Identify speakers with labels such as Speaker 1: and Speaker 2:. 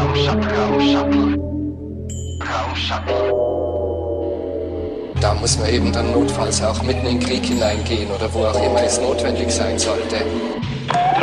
Speaker 1: Da muss man eben dann notfalls auch mitten in den Krieg hineingehen oder wo auch immer es notwendig sein sollte.